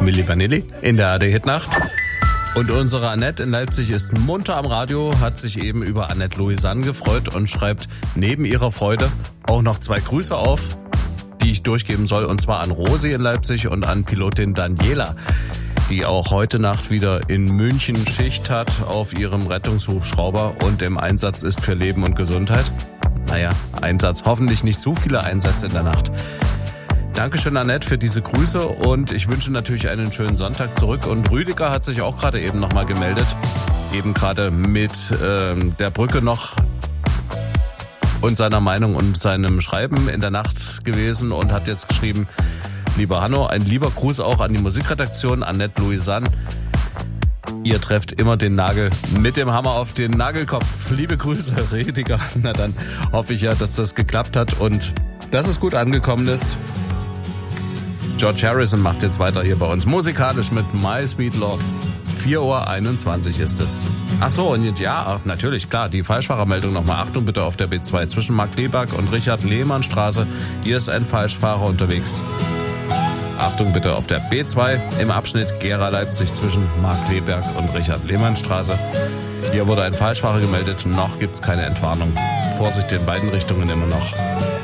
Milli Vanilli in der ARD-Hitnacht. Und unsere Annette in Leipzig ist munter am Radio, hat sich eben über Annette Louisanne gefreut und schreibt neben ihrer Freude auch noch 2 Grüße auf, die ich durchgeben soll. Und zwar an Rosi in Leipzig und an Pilotin Daniela, die auch heute Nacht wieder in München Schicht hat auf ihrem Rettungshubschrauber und im Einsatz ist für Leben und Gesundheit. Naja, Einsatz, hoffentlich nicht zu viele Einsätze in der Nacht. Dankeschön, Annette, für diese Grüße und ich wünsche natürlich einen schönen Sonntag zurück. Und Rüdiger hat sich auch gerade eben nochmal gemeldet, eben gerade mit der Brücke noch und seiner Meinung und seinem Schreiben in der Nacht gewesen und hat jetzt geschrieben, lieber Hanno, ein lieber Gruß auch an die Musikredaktion, Annette Louisanne. Ihr trefft immer den Nagel mit dem Hammer auf den Nagelkopf. Liebe Grüße, Rüdiger. Na dann hoffe ich ja, dass das geklappt hat und dass es gut angekommen ist. George Harrison macht jetzt weiter hier bei uns musikalisch mit My Sweet Lord. 4:21 Uhr ist es. Ach so, und ja, natürlich, klar, die Falschfahrermeldung nochmal. Achtung bitte auf der B2 zwischen Markkleeberg und Richard-Lehmann-Straße. Hier ist ein Falschfahrer unterwegs. Achtung bitte auf der B2 im Abschnitt Gera-Leipzig zwischen Markkleeberg und Richard-Lehmann-Straße. Hier wurde ein Falschfahrer gemeldet, noch gibt's keine Entwarnung. Vorsicht in beiden Richtungen immer noch.